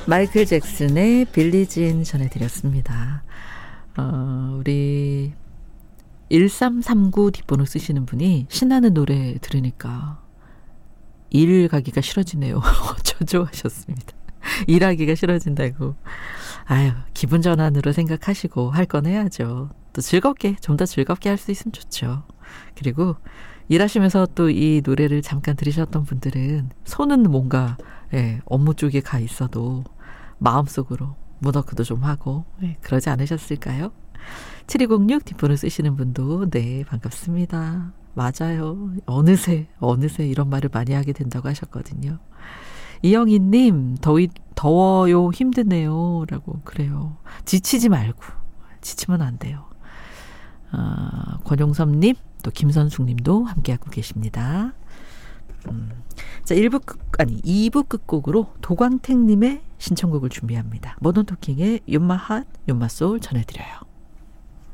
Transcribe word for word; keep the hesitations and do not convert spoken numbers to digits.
마이클 잭슨의 빌리진 전해드렸습니다. 어, 우리 일삼삼구 뒷번호 쓰시는 분이 신나는 노래 들으니까 일 가기가 싫어지네요. 어쩌죠 하셨습니다. 일하기가 싫어진다고. 아유, 기분 전환으로 생각하시고 할 건 해야죠. 또 즐겁게, 좀 더 즐겁게 할 수 있으면 좋죠. 그리고 일하시면서 또 이 노래를 잠깐 들으셨던 분들은 손은 뭔가 예, 업무 쪽에 가 있어도 마음속으로 문워크도 좀 하고 예, 그러지 않으셨을까요? 칠이공육 뒷번호 쓰시는 분도 네, 반갑습니다. 맞아요. 어느새 어느새 이런 말을 많이 하게 된다고 하셨거든요. 이영희님, 더위, 더워요, 힘드네요 라고. 그래요. 지치지 말고, 지치면 안 돼요. 아, 권용섭님, 또 김선숙님도 함께하고 계십니다. 음, 자, 일 부 끝, 아니 이 부 끝곡으로 도광택님의 신청곡을 준비합니다. 모던토킹의 You My Heart, You My Soul 전해드려요.